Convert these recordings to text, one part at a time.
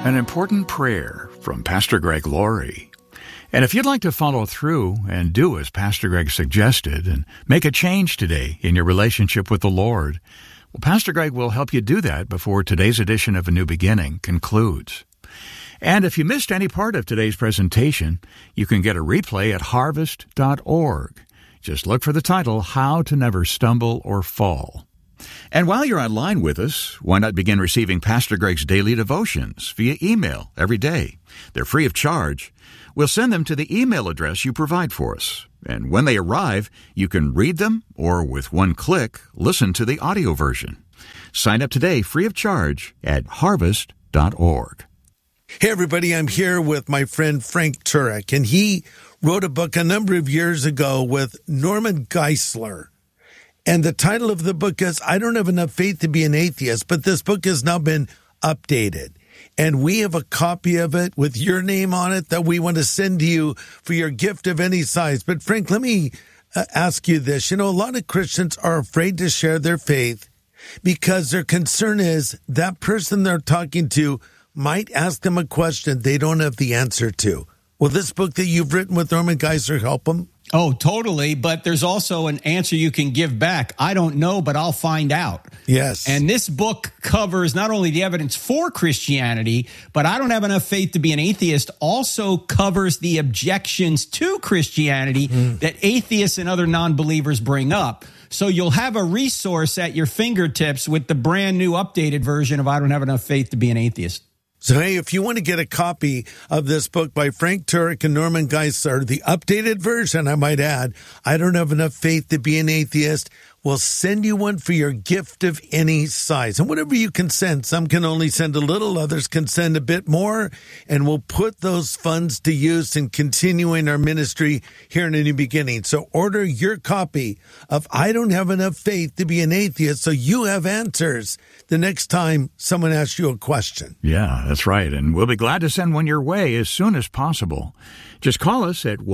an important prayer from Pastor Greg Laurie. And if you'd like to follow through and do as Pastor Greg suggested and make a change today in your relationship with the Lord, well, Pastor Greg will help you do that before today's edition of A New Beginning concludes. And if you missed any part of today's presentation, you can get a replay at harvest.org. Just look for the title, How to Never Stumble or Fall. And while you're online with us, why not begin receiving Pastor Greg's daily devotions via email every day? They're free of charge. We'll send them to the email address you provide for us. And when they arrive, you can read them or with one click, listen to the audio version. Sign up today free of charge at harvest.org. Hey everybody, I'm here with my friend Frank Turek, and he wrote a book a number of years ago with Norman Geisler. And the title of the book is, I Don't Have Enough Faith to Be an Atheist, but this book has now been updated. And we have a copy of it with your name on it that we want to send to you for your gift of any size. But Frank, let me ask you this. You know, a lot of Christians are afraid to share their faith because their concern is that person they're talking to might ask them a question they don't have the answer to. Will this book that you've written with Norman Geisler help them? Oh, totally. But there's also an answer you can give back. I don't know, but I'll find out. Yes. And this book covers not only the evidence for Christianity, but I Don't Have Enough Faith to Be an Atheist also covers the objections to Christianity that atheists and other non-believers bring up. So you'll have a resource at your fingertips with the brand new updated version of I Don't Have Enough Faith to Be an Atheist. So, hey, if you want to get a copy of this book by Frank Turek and Norman Geisler, the updated version, I might add, I Don't Have Enough Faith to Be an Atheist, we'll send you one for your gift of any size. And whatever you can send, some can only send a little, others can send a bit more, and we'll put those funds to use in continuing our ministry here in A New Beginning. So order your copy of I Don't Have Enough Faith to Be an Atheist so you have answers the next time someone asks you a question. Yeah, that's right. And we'll be glad to send one your way as soon as possible. Just call us at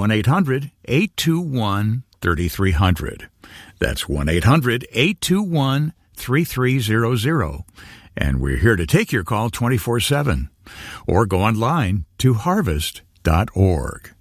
1-800-821-3300. That's 1-800-821-3300. And we're here to take your call 24/7. Or go online to harvest.org.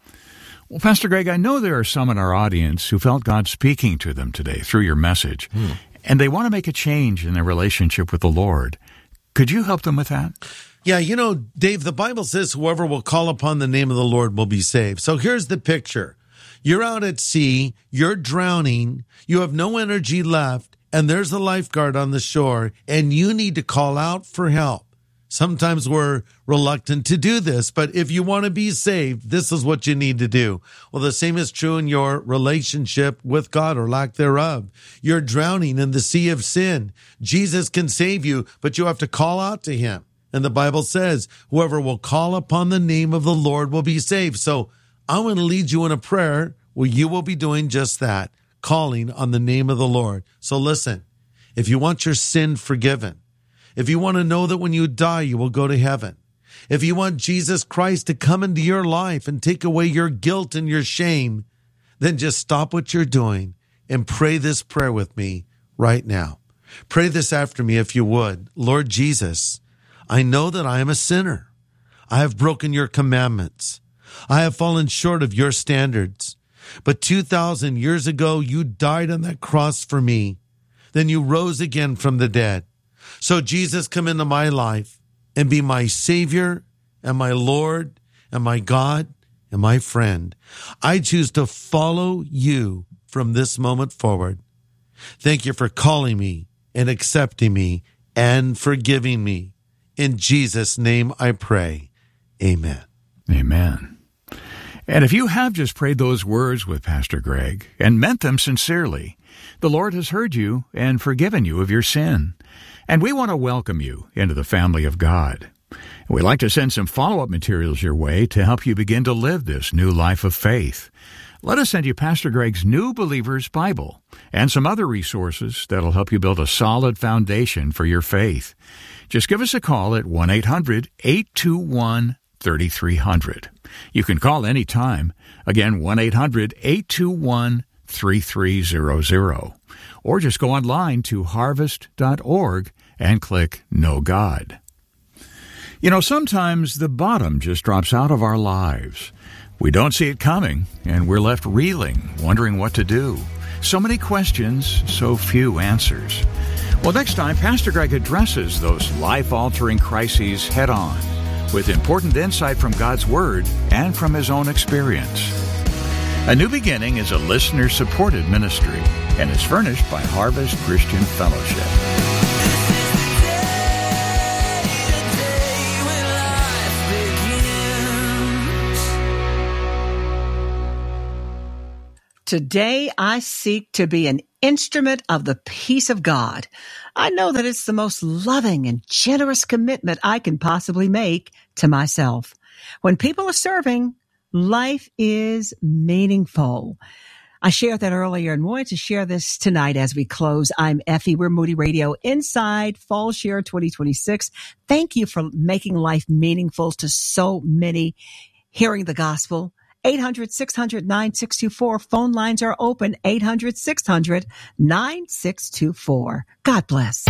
Well, Pastor Greg, I know there are some in our audience who felt God speaking to them today through your message. And they want to make a change in their relationship with the Lord. Could you help them with that? Yeah, you know, Dave, the Bible says whoever will call upon the name of the Lord will be saved. So here's the picture. You're out at sea, you're drowning, you have no energy left, and there's a lifeguard on the shore, and you need to call out for help. Sometimes we're reluctant to do this, but if you want to be saved, this is what you need to do. Well, the same is true in your relationship with God or lack thereof. You're drowning in the sea of sin. Jesus can save you, but you have to call out to him. And the Bible says, whoever will call upon the name of the Lord will be saved. So I want to lead you in a prayer where you will be doing just that, calling on the name of the Lord. So listen, if you want your sin forgiven, if you want to know that when you die, you will go to heaven, if you want Jesus Christ to come into your life and take away your guilt and your shame, then just stop what you're doing and pray this prayer with me right now. Pray this after me if you would. Lord Jesus, I know that I am a sinner. I have broken your commandments. I have fallen short of your standards. But 2,000 years ago, you died on that cross for me. Then you rose again from the dead. So Jesus, come into my life and be my Savior and my Lord and my God and my friend. I choose to follow you from this moment forward. Thank you for calling me and accepting me and forgiving me. In Jesus' name I pray. Amen. Amen. And if you have just prayed those words with Pastor Greg and meant them sincerely, the Lord has heard you and forgiven you of your sin. And we want to welcome you into the family of God. We'd like to send some follow-up materials your way to help you begin to live this new life of faith. Let us send you Pastor Greg's New Believer's Bible and some other resources that'll help you build a solid foundation for your faith. Just give us a call at 1-800-821-3300. You can call any time. Again, 1-800-821-3300. Or just go online to harvest.org and click Know God. You know, sometimes the bottom just drops out of our lives. We don't see it coming, and we're left reeling, wondering what to do. So many questions, so few answers. Well, next time, Pastor Greg addresses those life-altering crises head-on with important insight from God's Word and from his own experience. A New Beginning is a listener-supported ministry and is furnished by Harvest Christian Fellowship. Today, I seek to be an instrument of the peace of God. I know that it's the most loving and generous commitment I can possibly make to myself. When people are serving, life is meaningful. I shared that earlier and wanted to share this tonight as we close. I'm Effie. We're Moody Radio Inside Fall Share 2026. Thank you for making life meaningful to so many hearing the gospel. 800-600-9624. Phone lines are open. 800-600-9624. God bless.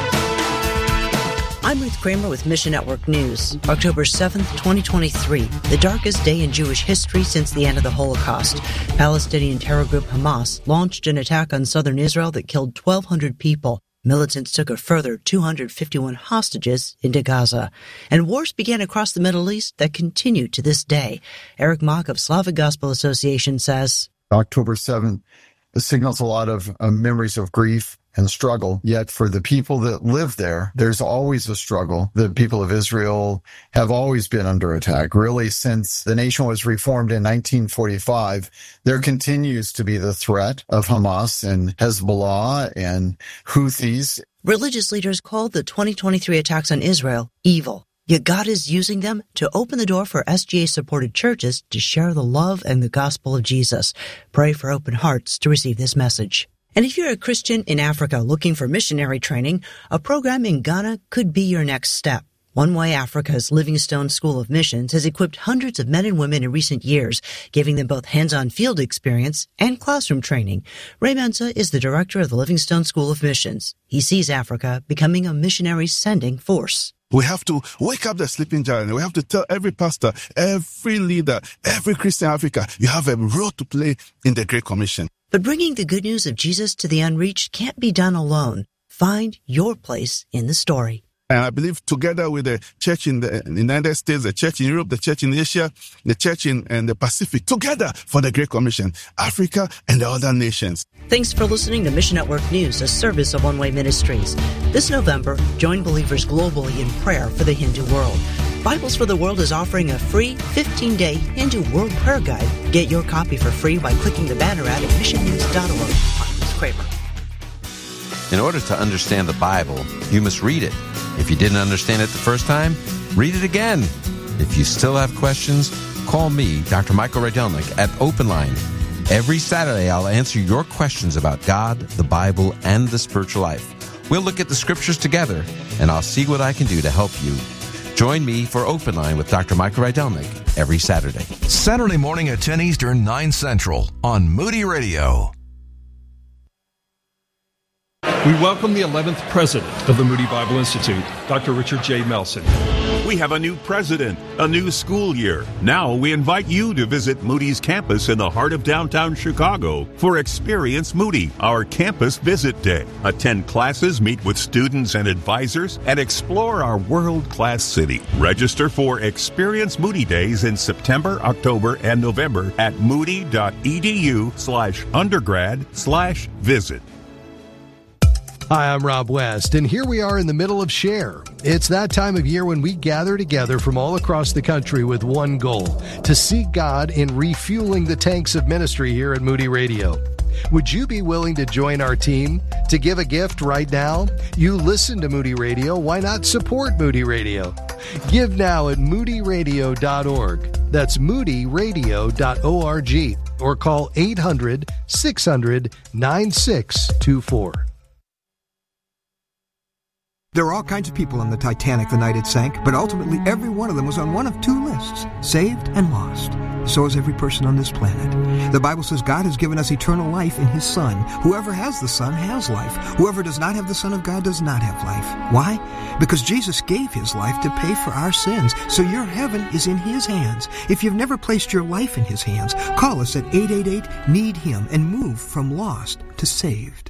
I'm Ruth Kramer with Mission Network News. October 7th, 2023, the darkest day in Jewish history since the end of the Holocaust. Palestinian terror group Hamas launched an attack on southern Israel that killed 1,200 people. Militants took a further 251 hostages into Gaza. And wars began across the Middle East that continue to this day. Eric Mock of Slavic Gospel Association says, October 7th signals a lot of memories of grief and struggle. Yet for the people that live there, there's always a struggle. The people of Israel have always been under attack. Really, since the nation was reformed in 1945, there continues to be the threat of Hamas and Hezbollah and Houthis. Religious leaders called the 2023 attacks on Israel evil. Yet God is using them to open the door for SGA-supported churches to share the love and the gospel of Jesus. Pray for open hearts to receive this message. And if you're a Christian in Africa looking for missionary training, a program in Ghana could be your next step. One Way Africa's Livingstone School of Missions has equipped hundreds of men and women in recent years, giving them both hands-on field experience and classroom training. Ray Mensah is the director of the Livingstone School of Missions. He sees Africa becoming a missionary sending force. We have to wake up the sleeping giant. We have to tell every pastor, every leader, every Christian in Africa, you have a role to play in the Great Commission. But bringing the good news of Jesus to the unreached can't be done alone. Find your place in the story. And I believe together with the church in the United States, the church in Europe, the church in Asia, the church in the Pacific, together for the Great Commission, Africa and the other nations. Thanks for listening to Mission Network News, a service of One Way Ministries. This November, join believers globally in prayer for the Hindu world. Bibles for the World is offering a free 15-day Hindu World Prayer Guide. Get your copy for free by clicking the banner ad at missionnews.org. I'm Ruth Kramer. In order to understand the Bible, you must read it. If you didn't understand it the first time, read it again. If you still have questions, call me, Dr. Michael Rydelnik, at Open Line. Every Saturday, I'll answer your questions about God, the Bible, and the spiritual life. We'll look at the scriptures together, and I'll see what I can do to help you. Join me for Open Line with Dr. Michael Rydelnik every Saturday. Saturday morning at 10 Eastern, 9 Central on Moody Radio. We welcome the 11th president of the Moody Bible Institute, Dr. Richard J. Melson. We have a new president, a new school year. Now we invite you to visit Moody's campus in the heart of downtown Chicago for Experience Moody, our campus visit day. Attend classes, meet with students and advisors, and explore our world-class city. Register for Experience Moody Days in September, October, and November at moody.edu/undergrad/visit. Hi, I'm Rob West, and here we are in the middle of Share. It's that time of year when we gather together from all across the country with one goal, to seek God in refueling the tanks of ministry here at Moody Radio. Would you be willing to join our team? To give a gift right now? You listen to Moody Radio, why not support Moody Radio? Give now at moodyradio.org. That's moodyradio.org. Or call 800-600-9624. There were all kinds of people on the Titanic the night it sank, but ultimately every one of them was on one of two lists, saved and lost. So is every person on this planet. The Bible says God has given us eternal life in His Son. Whoever has the Son has life. Whoever does not have the Son of God does not have life. Why? Because Jesus gave His life to pay for our sins. So your heaven is in His hands. If you've never placed your life in His hands, call us at 888-NEED-HIM and move from lost to saved.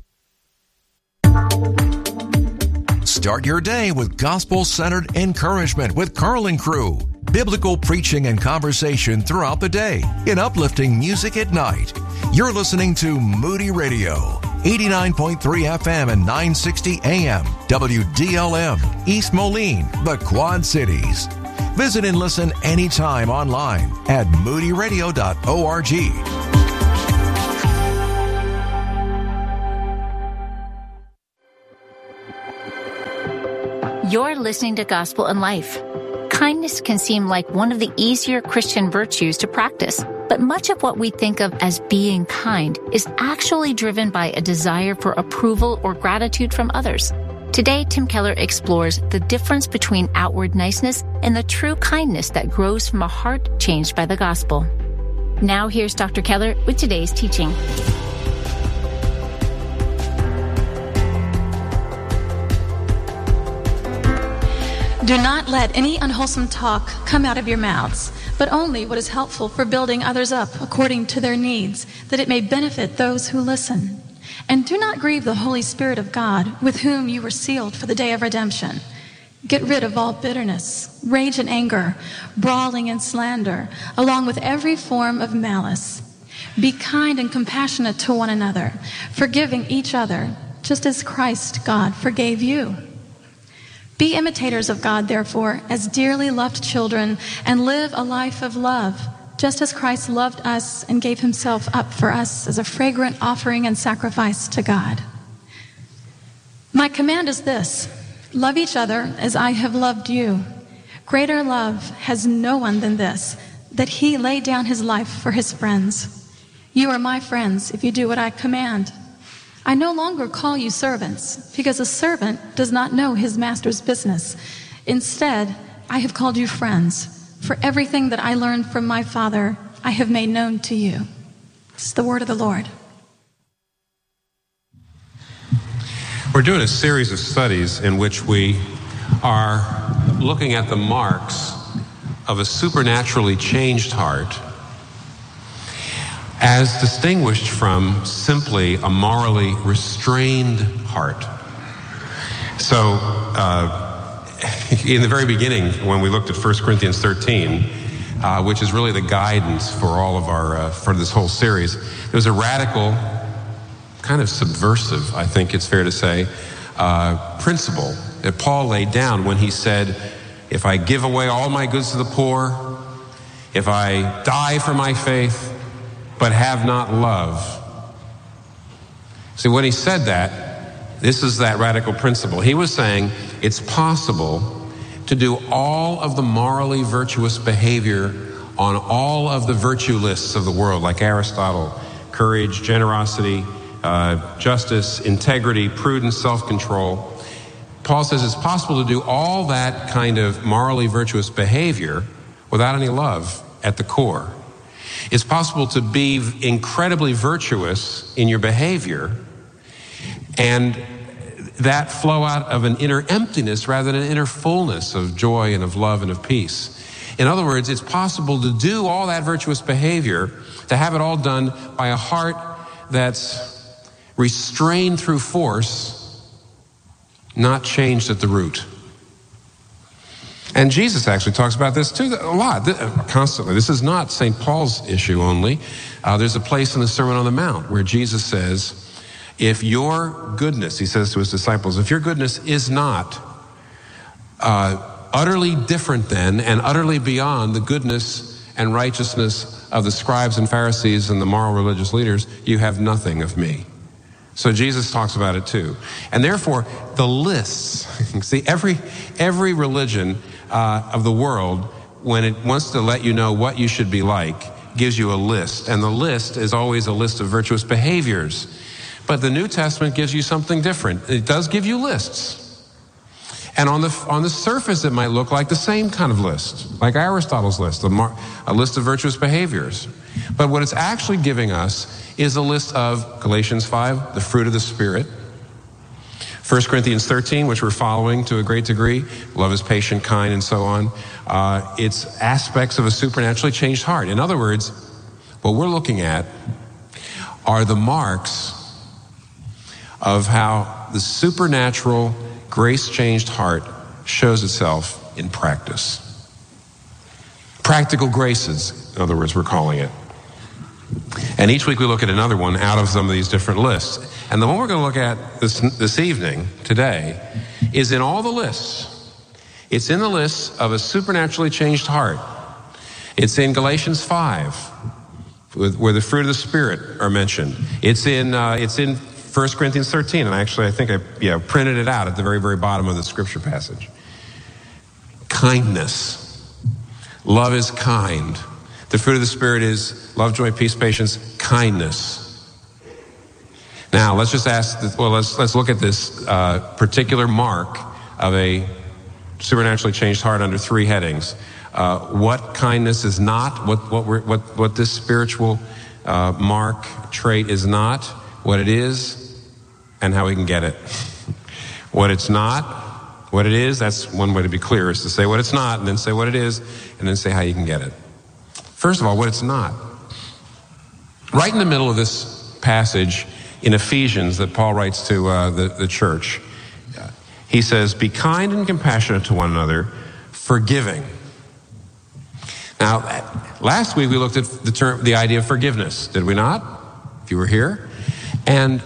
Start your day with gospel-centered encouragement with Carl and Crew. Biblical preaching and conversation throughout the day in uplifting music at night. You're listening to Moody Radio, 89.3 FM and 960 AM, WDLM, East Moline, the Quad Cities. Visit and listen anytime online at moodyradio.org. You're listening to Gospel in Life. Kindness can seem like one of the easier Christian virtues to practice, but much of what we think of as being kind is actually driven by a desire for approval or gratitude from others. Today, Tim Keller explores the difference between outward niceness and the true kindness that grows from a heart changed by the gospel. Now here's Dr. Keller with today's teaching. Do not let any unwholesome talk come out of your mouths, but only what is helpful for building others up according to their needs, that it may benefit those who listen. And do not grieve the Holy Spirit of God, with whom you were sealed for the day of redemption. Get rid of all bitterness, rage and anger, brawling and slander, along with every form of malice. Be kind and compassionate to one another, forgiving each other, just as Christ God forgave you. Be imitators of God, therefore, as dearly loved children, and live a life of love, just as Christ loved us and gave Himself up for us as a fragrant offering and sacrifice to God. My command is this: love each other as I have loved you. Greater love has no one than this, that He laid down His life for His friends. You are my friends if you do what I command. I no longer call you servants, because a servant does not know his master's business. Instead, I have called you friends, for everything that I learned from my Father I have made known to you. This is the word of the Lord. We're doing a series of studies in which we are looking at the marks of a supernaturally changed heart, as distinguished from simply a morally restrained heart. So, in the very beginning, when we looked at 1 Corinthians 13, which is really the guidance for all of our, for this whole series, there was a radical, kind of subversive, I think it's fair to say, principle that Paul laid down when he said, if I give away all my goods to the poor, if I die for my faith, but have not love. See, when he said that, this is that radical principle. He was saying it's possible to do all of the morally virtuous behavior on all of the virtue lists of the world, like Aristotle: courage, generosity, justice, integrity, prudence, self-control. Paul says it's possible to do all that kind of morally virtuous behavior without any love at the core. It's possible to be incredibly virtuous in your behavior and that flow out of an inner emptiness rather than an inner fullness of joy and of love and of peace. In other words, it's possible to do all that virtuous behavior, to have it all done by a heart that's restrained through force, not changed at the root. And Jesus actually talks about this too a lot, constantly. This is not St. Paul's issue only. There's a place in the Sermon on the Mount where Jesus says, if your goodness, he says to his disciples, if your goodness is not utterly different than and utterly beyond the goodness and righteousness of the scribes and Pharisees and the moral religious leaders, you have nothing of me. So Jesus talks about it too. And therefore, the lists, see, every religion of the world, when it wants to let you know what you should be like, gives you a list. And the list is always a list of virtuous behaviors. But the New Testament gives you something different. It does give you lists. And on the surface, it might look like the same kind of list, like Aristotle's list, a list of virtuous behaviors. But what it's actually giving us is a list of Galatians 5, the fruit of the Spirit, 1 Corinthians 13, which we're following to a great degree, love is patient, kind, and so on. It's aspects of a supernaturally changed heart. In other words, what we're looking at are the marks of how the supernatural, grace-changed heart shows itself in practice. Practical graces, in other words, we're calling it. And each week we look at another one out of some of these different lists. And the one we're going to look at this evening, today, is in all the lists. It's in the lists of a supernaturally changed heart. It's in Galatians 5, where the fruit of the Spirit are mentioned. It's in 1 Corinthians 13, and actually I think I printed it out at the very, very bottom of the scripture passage. Kindness. Love is kind. The fruit of the Spirit is love, joy, peace, patience, kindness. Now, let's just let's look at this particular mark of a supernaturally changed heart under three headings. What kindness is not, what this spiritual mark, trait is not, what it is, and how we can get it. What it's not, what it is, that's one way to be clear, is to say what it's not, and then say what it is, and then say how you can get it. First of all, what it's not. Right in the middle of this passage in Ephesians that Paul writes to the church, he says, be kind and compassionate to one another, forgiving. Now, last week we looked at the idea of forgiveness, did we not? If you were here. And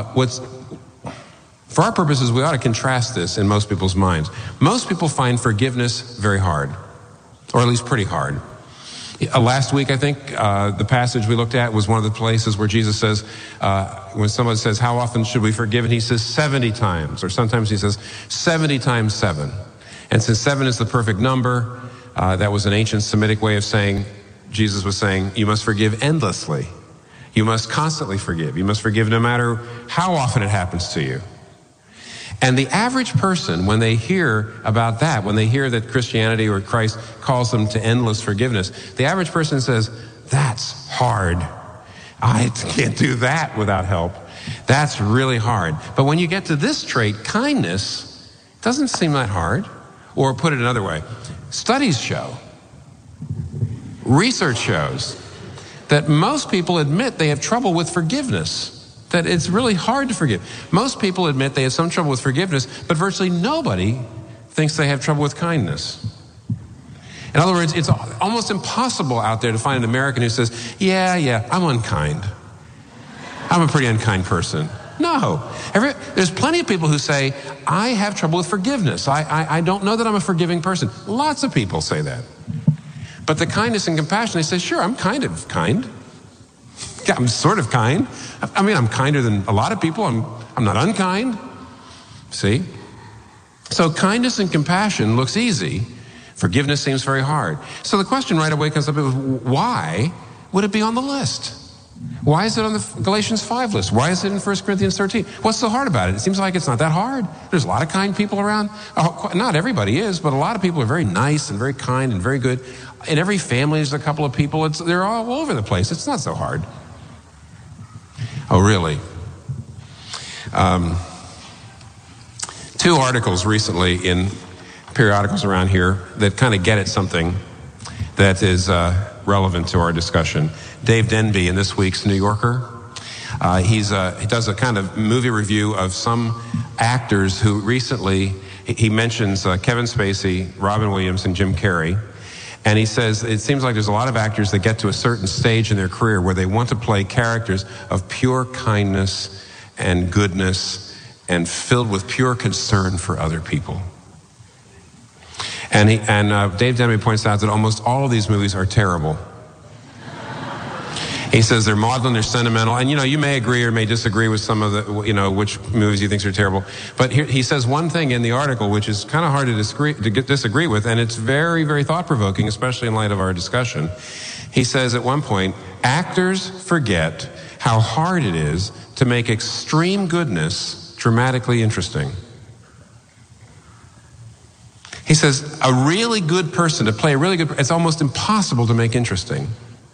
for our purposes, we ought to contrast this in most people's minds. Most people find forgiveness very hard, or at least pretty hard. Last week, I think, the passage we looked at was one of the places where Jesus says, when someone says, how often should we forgive? And he says 70 times, or sometimes he says 70 times 7. And since 7 is the perfect number, that was an ancient Semitic way of saying, Jesus was saying, you must forgive endlessly. You must constantly forgive. You must forgive no matter how often it happens to you. And the average person, when they hear about that, when they hear that Christianity or Christ calls them to endless forgiveness, the average person says, that's hard. I can't do that without help. That's really hard. But when you get to this trait, kindness, it doesn't seem that hard. Or put it another way, studies show, research shows that most people admit they have trouble with forgiveness. That it's really hard to forgive. Most people admit they have some trouble with forgiveness, but virtually nobody thinks they have trouble with kindness. In other words, it's almost impossible out there to find an American who says, yeah, I'm unkind. I'm a pretty unkind person. No. There's plenty of people who say, I have trouble with forgiveness. I don't know that I'm a forgiving person. Lots of people say that. But the kindness and compassion, they say, sure, I'm kind of kind. Yeah, I'm sort of kind. I mean, I'm kinder than a lot of people. I'm not unkind. See? So kindness and compassion looks easy. Forgiveness seems very hard. So the question right away comes up, why would it be on the list? Why is it on the Galatians 5 list? Why is it in 1 Corinthians 13? What's so hard about it? It seems like it's not that hard. There's a lot of kind people around. Not everybody is, but a lot of people are very nice and very kind and very good. In every family, there's a couple of people. They're all over the place. It's not so hard. Oh, really? 2 articles recently in periodicals around here that kind of get at something that is relevant to our discussion. Dave Denby in this week's New Yorker, he does a kind of movie review of some actors who recently, he mentions Kevin Spacey, Robin Williams, and Jim Carrey. And he says, it seems like there's a lot of actors that get to a certain stage in their career where they want to play characters of pure kindness and goodness and filled with pure concern for other people. And Dave Denby points out that almost all of these movies are terrible. He says they're maudlin, they're sentimental, and you may agree or may disagree with some of the, which movies he thinks are terrible. But here, he says one thing in the article which is kind of hard to disagree with, and it's very, very thought-provoking, especially in light of our discussion. He says at one point, actors forget how hard it is to make extreme goodness dramatically interesting. He says, a really good person, to play a really good, it's almost impossible to make interesting.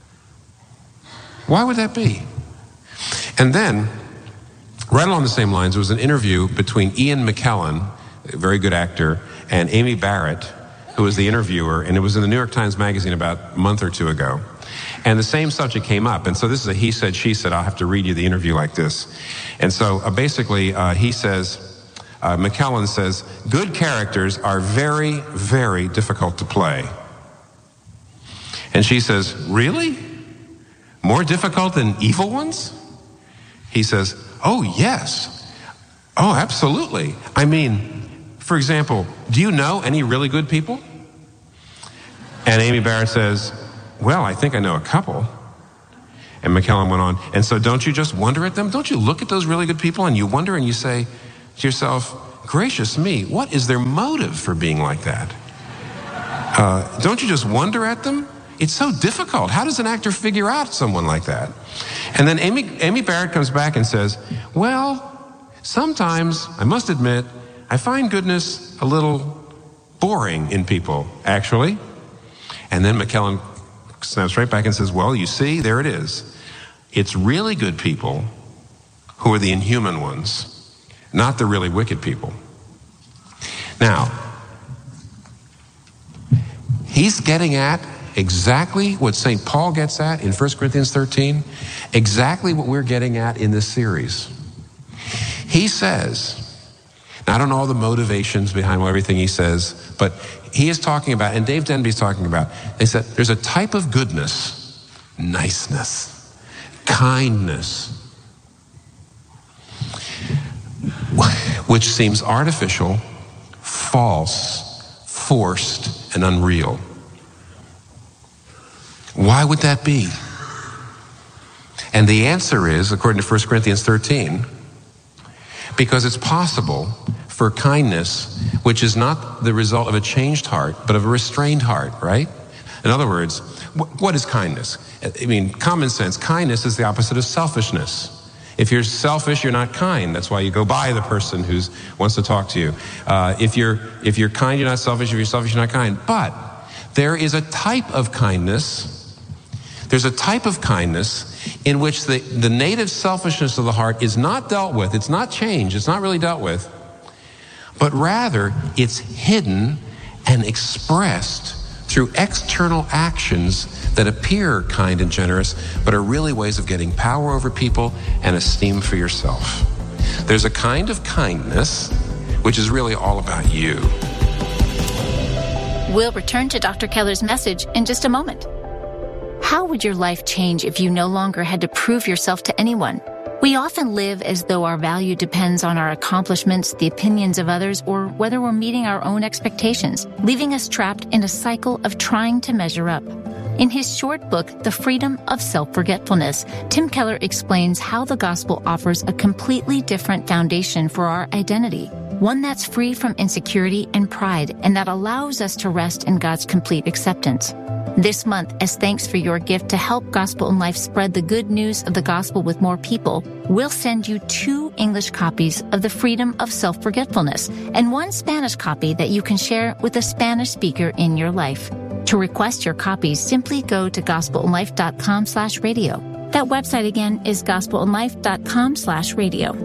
Why would that be? And then, right along the same lines, there was an interview between Ian McKellen, a very good actor, and Amy Barrett, who was the interviewer, and it was in the New York Times Magazine about a month or two ago. And the same subject came up. And so this is a he said, she said. I'll have to read you the interview like this. And so basically, he says, McKellen says, good characters are very, very difficult to play. And she says, really? More difficult than evil ones? He says, oh, yes. Oh, absolutely. I mean, for example, do you know any really good people? And Amy Barrett says, well, I think I know a couple. And McKellen went on, and so don't you just wonder at them? Don't you look at those really good people and you wonder and you say to yourself, gracious me, what is their motive for being like that? Don't you just wonder at them? It's so difficult. How does an actor figure out someone like that? And then Amy Barrett comes back and says, well, sometimes, I must admit, I find goodness a little boring in people, actually. And then McKellen snaps right back and says, well, you see, there it is. It's really good people who are the inhuman ones, not the really wicked people. Now, he's getting at exactly what St. Paul gets at in 1 Corinthians 13, exactly what we're getting at in this series. He says, now I don't know all the motivations behind everything he says, but he is talking about, and Dave Denby's talking about, they said there's a type of goodness, niceness, kindness, which seems artificial, false, forced, and unreal. Why would that be? And the answer is, according to 1 Corinthians 13, because it's possible for kindness, which is not the result of a changed heart, but of a restrained heart, right? In other words, what is kindness? I mean, common sense, kindness is the opposite of selfishness. If you're selfish, you're not kind. That's why you go by the person who wants to talk to you. If you're kind, you're not selfish. If you're selfish, you're not kind. But there is a type of kindness. There's a type of kindness in which the native selfishness of the heart is not dealt with. It's not changed. It's not really dealt with. But rather, it's hidden and expressed through external actions that appear kind and generous, but are really ways of getting power over people and esteem for yourself. There's a kind of kindness which is really all about you. We'll return to Dr. Keller's message in just a moment. How would your life change if you no longer had to prove yourself to anyone? We often live as though our value depends on our accomplishments, the opinions of others, or whether we're meeting our own expectations, leaving us trapped in a cycle of trying to measure up. In his short book, The Freedom of Self-Forgetfulness, Tim Keller explains how the gospel offers a completely different foundation for our identity, one that's free from insecurity and pride, and that allows us to rest in God's complete acceptance. This month, as thanks for your gift to help Gospel in Life spread the good news of the gospel with more people, we'll send you 2 English copies of The Freedom of Self-Forgetfulness and 1 Spanish copy that you can share with a Spanish speaker in your life. To request your copies, simply go to gospelinlife.com/radio. That website again is gospelinlife.com/radio.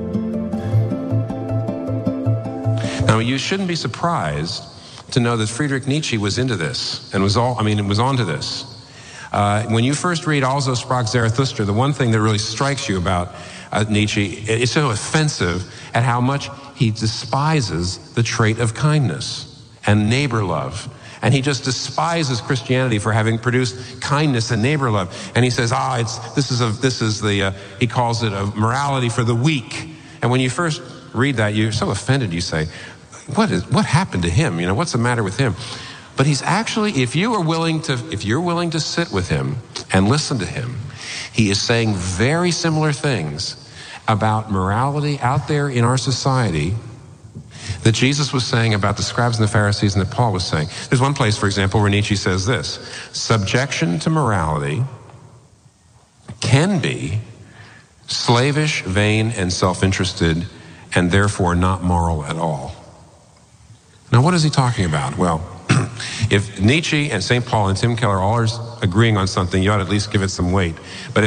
Now, you shouldn't be surprised to know that Friedrich Nietzsche was into this and was onto this. When you first read Also sprach Zarathustra, the one thing that really strikes you about Nietzsche is so offensive at how much he despises the trait of kindness and neighbor love. And he just despises Christianity for having produced kindness and neighbor love. And he says, he calls it a morality for the weak. And when you first read that, you're so offended, you say, what happened to him? You know, what's the matter with him? But he's actually, if you're willing to sit with him and listen to him, he is saying very similar things about morality out there in our society that Jesus was saying about the scribes and the Pharisees and that Paul was saying. There's one place, for example, where Nietzsche says this: subjection to morality can be slavish, vain, and self-interested, and therefore not moral at all. Now, what is he talking about? Well, if Nietzsche and St. Paul and Tim Keller all are agreeing on something, you ought to at least give it some weight. But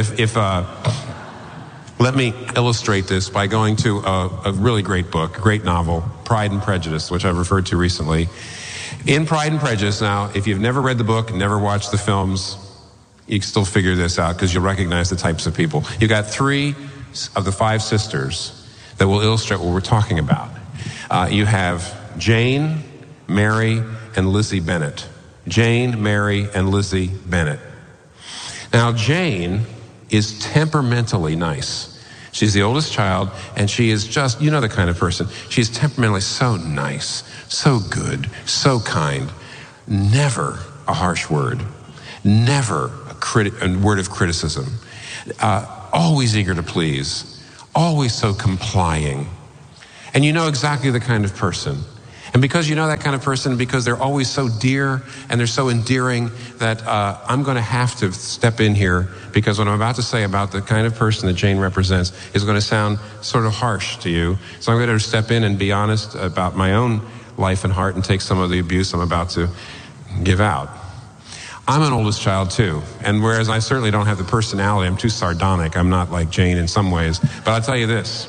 let me illustrate this by going to a really great book, a great novel, Pride and Prejudice, which I've referred to recently. In Pride and Prejudice, now, if you've never read the book, never watched the films, you can still figure this out because you'll recognize the types of people. You've got 3 of the 5 sisters that will illustrate what we're talking about. You have Jane, Mary, and Lizzie Bennet. Jane, Mary, and Lizzie Bennet. Now, Jane is temperamentally nice. She's the oldest child, and she is just, you know the kind of person. She's temperamentally so nice, so good, so kind. Never a harsh word. Never a word of criticism. Always eager to please. Always so complying. And you know exactly the kind of person. And because you know that kind of person, because they're always so dear and they're so endearing, that I'm going to have to step in here, because what I'm about to say about the kind of person that Jane represents is going to sound sort of harsh to you. So I'm going to step in and be honest about my own life and heart and take some of the abuse I'm about to give out. I'm an oldest child too, and whereas I certainly don't have the personality, I'm too sardonic, I'm not like Jane in some ways, but I'll tell you this.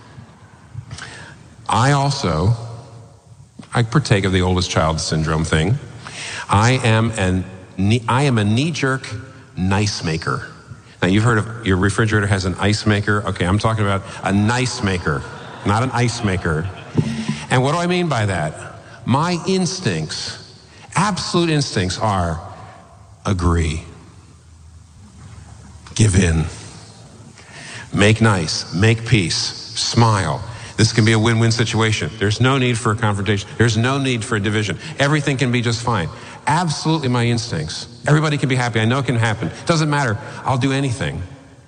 I partake of the oldest child syndrome thing. I am a knee-jerk nice maker. Now, you've heard of your refrigerator has an ice maker. Okay, I'm talking about a nice maker, not an ice maker. And what do I mean by that? My instincts, absolute instincts, are agree, give in, make nice, make peace, smile. This can be a win-win situation. There's no need for a confrontation. There's no need for a division. Everything can be just fine. Absolutely my instincts. Everybody can be happy. I know it can happen. Doesn't matter. I'll do anything.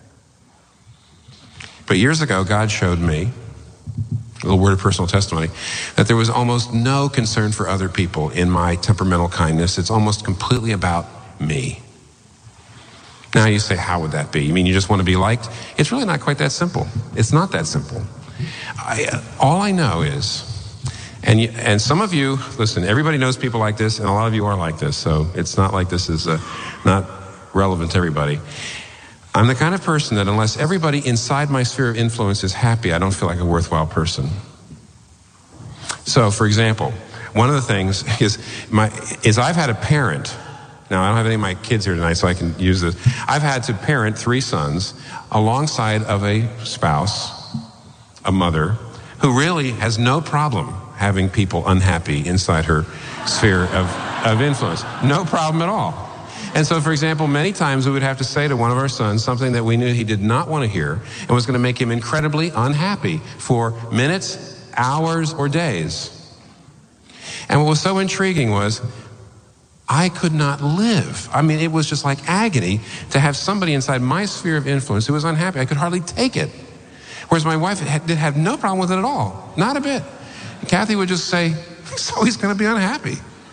But years ago, God showed me, a little word of personal testimony, that there was almost no concern for other people in my temperamental kindness. It's almost completely about me. Now you say, how would that be? You mean you just want to be liked? It's really not quite that simple. It's not that simple. All I know is, and some of you, listen, everybody knows people like this, and a lot of you are like this, so it's not like this is not relevant to everybody. I'm the kind of person that unless everybody inside my sphere of influence is happy, I don't feel like a worthwhile person. So, for example, one of the things is I've had a parent. Now, I don't have any of my kids here tonight, so I can use this. I've had to parent 3 sons alongside of a spouse, a mother, who really has no problem having people unhappy inside her sphere of influence. No problem at all. And so, for example, many times we would have to say to one of our sons something that we knew he did not want to hear and was going to make him incredibly unhappy for minutes, hours, or days. And what was so intriguing was I could not live. I mean, it was just like agony to have somebody inside my sphere of influence who was unhappy. I could hardly take it. Whereas my wife did have no problem with it at all. Not a bit. Kathy would just say, so he's going to be unhappy.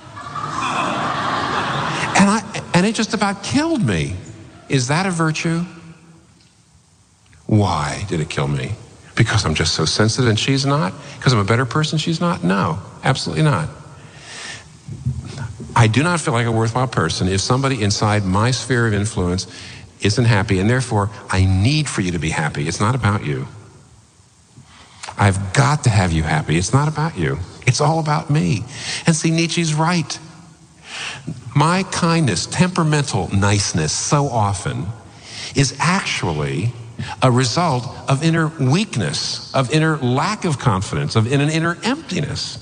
And it just about killed me. Is that a virtue? Why did it kill me? Because I'm just so sensitive and she's not? Because I'm a better person, she's not? No, absolutely not. I do not feel like a worthwhile person if somebody inside my sphere of influence isn't happy, and therefore I need for you to be happy. It's not about you. I've got to have you happy. It's not about you. It's all about me. And see, Nietzsche's right. My kindness, temperamental niceness, so often is actually a result of inner weakness, of inner lack of confidence, of an inner emptiness.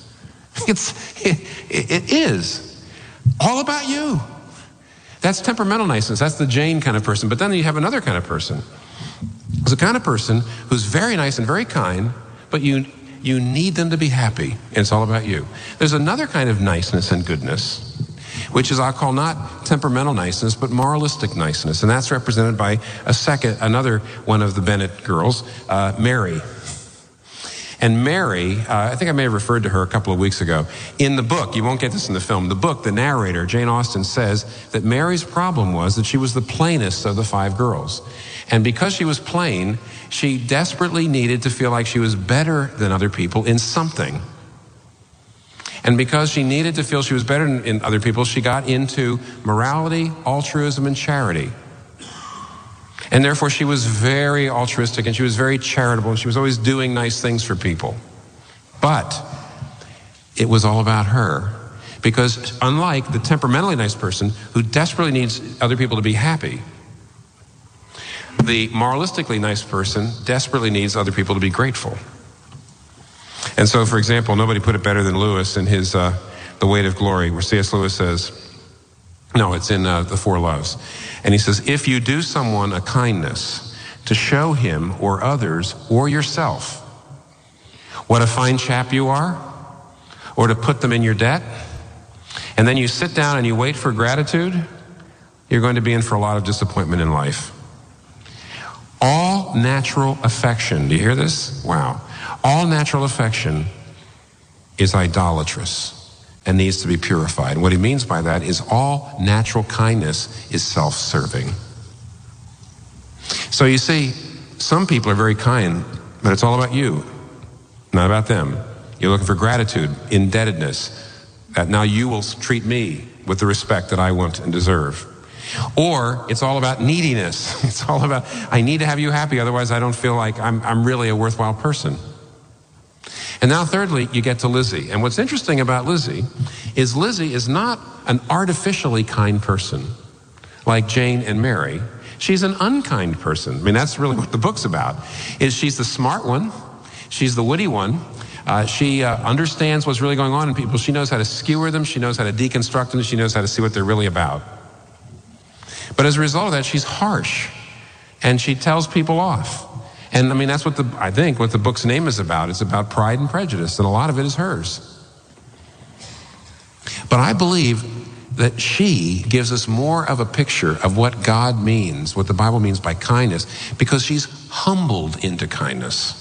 It is all about you. That's temperamental niceness. That's the Jane kind of person. But then you have another kind of person. It's a kind of person who's very nice and very kind, but you need them to be happy, and it's all about you. There's another kind of niceness and goodness, which is I'll call not temperamental niceness, but moralistic niceness. And that's represented by another one of the Bennett girls, Mary. And Mary, I think I may have referred to her a couple of weeks ago. In the book, you won't get this in the film, the book, the narrator, Jane Austen, says that Mary's problem was that she was the plainest of the 5 girls. And because she was plain, she desperately needed to feel like she was better than other people in something. And because she needed to feel she was better than other people, she got into morality, altruism, and charity. And therefore, she was very altruistic, and she was very charitable, and she was always doing nice things for people. But it was all about her. Because unlike the temperamentally nice person who desperately needs other people to be happy, the moralistically nice person desperately needs other people to be grateful. And so, for example, nobody put it better than Lewis in his The Weight of Glory, where C.S. Lewis says, no, it's in The Four Loves. And he says, if you do someone a kindness to show him or others or yourself what a fine chap you are, or to put them in your debt, and then you sit down and you wait for gratitude, you're going to be in for a lot of disappointment in life. All natural affection, do you hear this? Wow. All natural affection is idolatrous and needs to be purified. And what he means by that is all natural kindness is self-serving. So you see, some people are very kind, but it's all about you, not about them. You're looking for gratitude, indebtedness, that now you will treat me with the respect that I want and deserve. Or it's all about neediness. It's all about, I need to have you happy, otherwise I don't feel like I'm really a worthwhile person. And now thirdly, you get to Lizzie. And what's interesting about Lizzie is not an artificially kind person like Jane and Mary. She's an unkind person. I mean, that's really what the book's about. She's the smart one. She's the witty one. She understands what's really going on in people. She knows how to skewer them. She knows how to deconstruct them. She knows how to see what they're really about. But as a result of that, she's harsh, and she tells people off. And I mean, that's what I think what the book's name is about. It's about Pride and Prejudice, and a lot of it is hers. But I believe that she gives us more of a picture of what God means, what the Bible means by kindness, because she's humbled into kindness.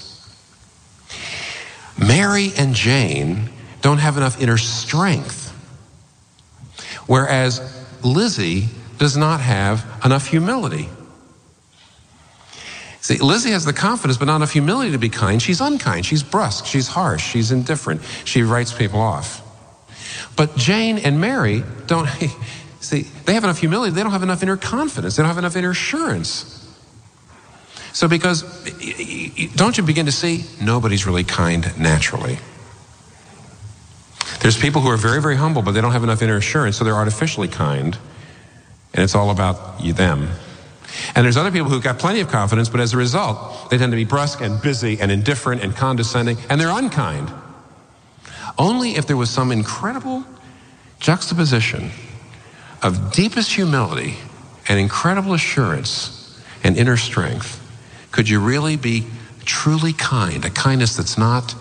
Mary and Jane don't have enough inner strength, whereas Lizzie does not have enough humility. See, Lizzie has the confidence but not enough humility to be kind. She's unkind, she's brusque, she's harsh, she's indifferent, she writes people off. But Jane and Mary don't, see, they have enough humility, they don't have enough inner confidence, they don't have enough inner assurance. So because, don't you begin to see, nobody's really kind naturally. There's people who are very, very humble, but they don't have enough inner assurance, so they're artificially kind, and it's all about them. And there's other people who've got plenty of confidence, but as a result, they tend to be brusque and busy and indifferent and condescending, and they're unkind. Only if there was some incredible juxtaposition of deepest humility and incredible assurance and inner strength could you really be truly kind, a kindness that's not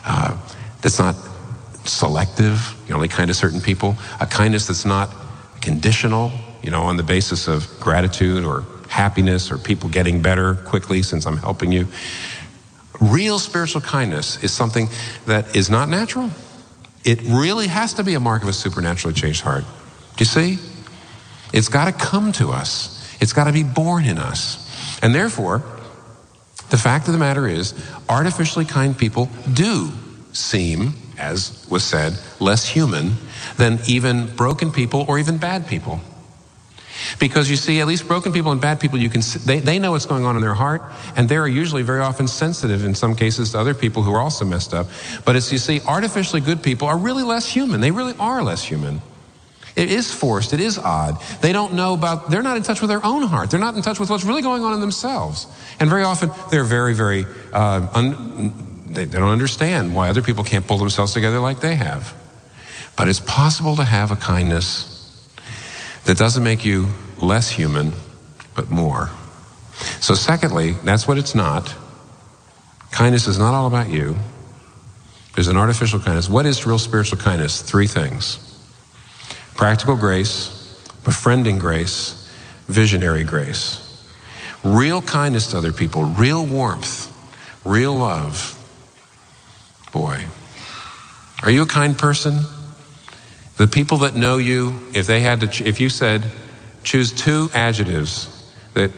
selective, you're only kind to certain people, a kindness that's not conditional, on the basis of gratitude or happiness or people getting better quickly since I'm helping you. Real spiritual kindness is something that is not natural. It really has to be a mark of a supernaturally changed heart. Do you see? It's got to come to us. It's got to be born in us. And therefore, the fact of the matter is, artificially kind people do seem, as was said, less human than even broken people or even bad people. Because you see, at least broken people and bad people, they know what's going on in their heart, and they're usually very often sensitive in some cases to other people who are also messed up. But as you see, artificially good people are really less human. They really are less human. It is forced. It is odd. They don't know they're not in touch with their own heart. They're not in touch with what's really going on in themselves. And very often, they're very, very, they don't understand why other people can't pull themselves together like they have. But it's possible to have a kindness that doesn't make you less human, but more. So secondly, that's what it's not. Kindness is not all about you. There's an artificial kindness. What is real spiritual kindness? 3 things. Practical grace, befriending grace, visionary grace. Real kindness to other people, real warmth, real love. Boy, are you a kind person? The people that know you, if you said, choose 2 adjectives that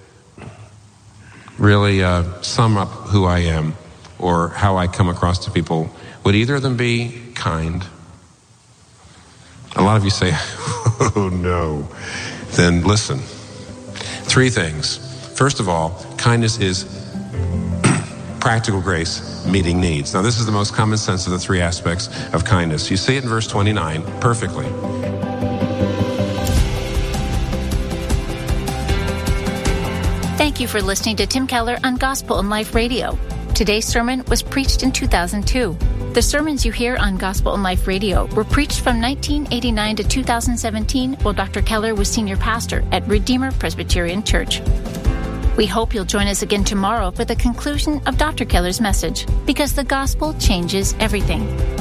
really sum up who I am or how I come across to people, would either of them be kind? A lot of you say, oh no. Then listen. 3 things. First of all, kindness is practical grace meeting needs. Now, this is the most common sense of the 3 aspects of kindness. You see it in verse 29 perfectly. Thank you for listening to Tim Keller on Gospel and Life Radio. Today's sermon was preached in 2002. The sermons you hear on Gospel and Life Radio were preached from 1989 to 2017 while Dr. Keller was senior pastor at Redeemer Presbyterian Church. We hope you'll join us again tomorrow for the conclusion of Dr. Keller's message, because the gospel changes everything.